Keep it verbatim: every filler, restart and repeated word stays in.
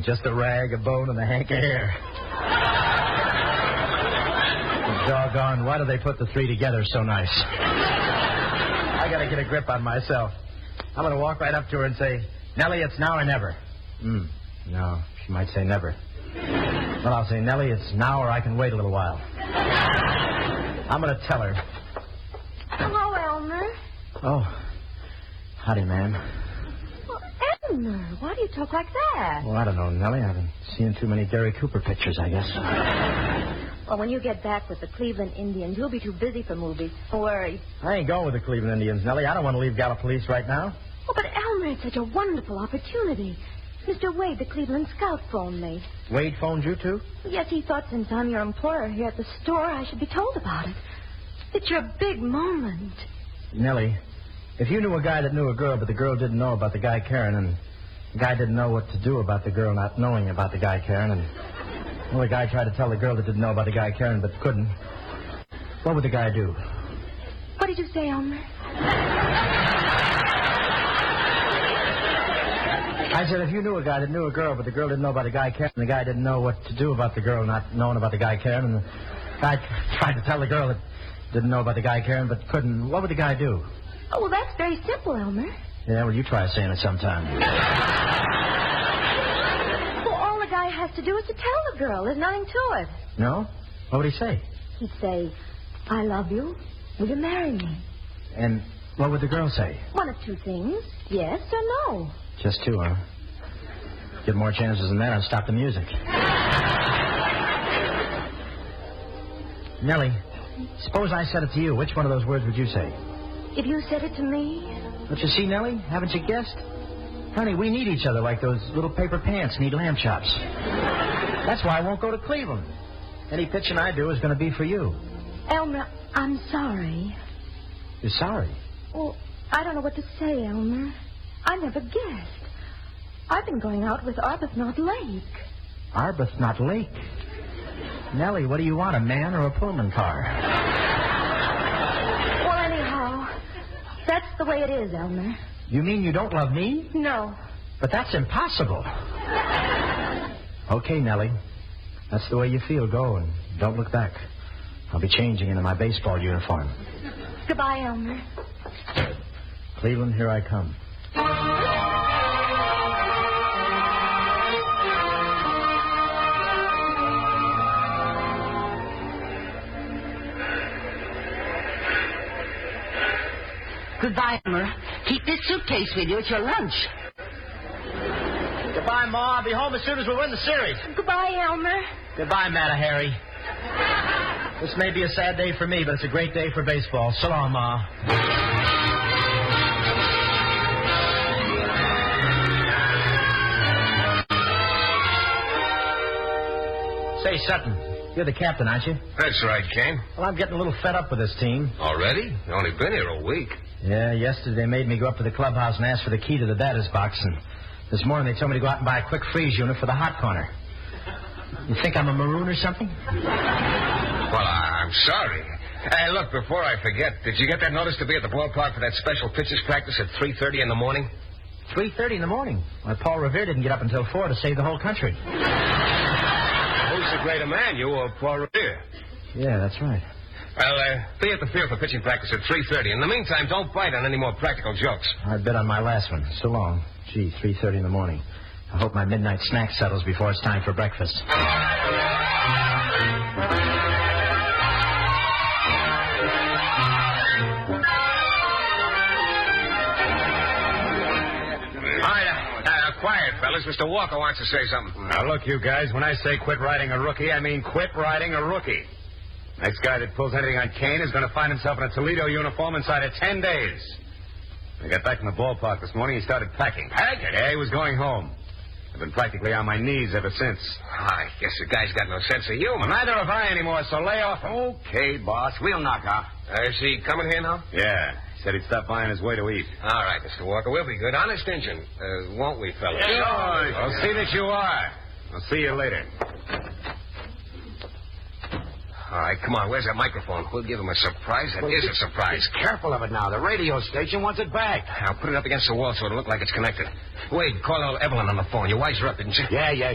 just a rag, a bone, and a hank of hair. Doggone, why do they put the three together so nice? I gotta get a grip on myself. I'm gonna walk right up to her and say, Nellie, it's now or never. Hmm, no, she might say never. Well, I'll say, Nellie, it's now or I can wait a little while. I'm gonna tell her. Hello, Elmer. Oh, howdy, ma'am. Well, Elmer, why do you talk like that? Well, I don't know, Nellie. I've been seeing too many Gary Cooper pictures, I guess. Well, when you get back with the Cleveland Indians, you'll be too busy for movies. Don't worry. I ain't going with the Cleveland Indians, Nellie. I don't want to leave Gallipolis right now. Oh, but Elmer, it's such a wonderful opportunity. Mister Wade, the Cleveland scout, phoned me. Wade phoned you, too? Yes, he thought since I'm your employer here at the store, I should be told about it. It's your big moment. Nellie, if you knew a guy that knew a girl, but the girl didn't know about the guy Karen, and the guy didn't know what to do about the girl not knowing about the guy Karen, and well, the guy tried to tell the girl that didn't know about the guy Karen, but couldn't, what would the guy do? What did you say, Elmer? I said, if you knew a guy that knew a girl, but the girl didn't know about the guy Karen, and the guy didn't know what to do about the girl not knowing about the guy Karen, and the guy tried to tell the girl that didn't know about the guy Karen, but couldn't, what would the guy do? Oh, well, that's very simple, Elmer. Yeah, well, you try saying it sometime. Well, all the guy has to do is to tell the girl. There's nothing to it. No? What would he say? He'd say, I love you. Will you marry me? And what would the girl say? One of two things. Yes or no. Just two, huh? Get more chances than that, I'd stop the music. Nellie, suppose I said it to you. Which one of those words would you say? If you said it to me... But you see, Nellie, haven't you guessed? Honey, we need each other like those little paper pants need lamb chops. That's why I won't go to Cleveland. Any pitching I do is going to be for you. Elmer, I'm sorry. You're sorry? Well, I don't know what to say, Elmer. I never guessed. I've been going out with Arbuthnot Lake. Arbuthnot Lake? Nellie, what do you want, a man or a Pullman car? Well, anyhow, that's the way it is, Elmer. You mean you don't love me? No. But that's impossible. Okay, Nellie. That's the way you feel. Go and don't look back. I'll be changing into my baseball uniform. Goodbye, Elmer. Cleveland, here I come. Goodbye, Elmer. Keep this suitcase with you. It's your lunch. Goodbye, Ma. I'll be home as soon as we win the series. Goodbye, Elmer. Goodbye, Matta Harry. This may be a sad day for me, but it's a great day for baseball. So long, Ma. Say, Sutton, you're the captain, aren't you? That's right, Kane. Well, I'm getting a little fed up with this team. Already? You only been here a week. Yeah, yesterday they made me go up to the clubhouse and ask for the key to the batter's box, and this morning they told me to go out and buy a quick freeze unit for the hot corner. You think I'm a maroon or something? Well, I'm sorry. Hey, look, before I forget, did you get that notice to be at the ballpark for that special pitchers practice at three thirty in the morning? three thirty in the morning? Why, Paul Revere didn't get up until four to save the whole country. Who's the greater man, you or Paul Revere? Yeah, that's right. Well, uh, be at the field for pitching practice at three thirty. In the meantime, don't bite on any more practical jokes. I bet on my last one. So long. Gee, three thirty in the morning. I hope my midnight snack settles before it's time for breakfast. All right, uh, uh, quiet, fellas. Mister Walker wants to say something. Now, look, you guys, when I say quit riding a rookie, I mean quit riding a rookie. Next guy that pulls anything on Kane is going to find himself in a Toledo uniform inside of ten days. I got back from the ballpark this morning. He started packing. Packing? Yeah, he was going home. I've been practically on my knees ever since. I guess the guy's got no sense of humor. Well, neither have I anymore, so lay off. Okay, boss. We'll knock off. Uh, is he coming here now? Yeah. He said he'd stop by on his way to eat. All right, Mister Walker. We'll be good. Honest Injun. Uh, won't we, fellas? Yeah, I'll see that you are. I'll see you later. All right, come on. Where's that microphone? We'll give him a surprise. That Well, is be- a surprise. Be careful of it now. The radio station wants it back. I'll put it up against the wall so it'll look like it's connected. Wade, call old Evelyn on the phone. You wise her up, didn't you? Yeah, yeah.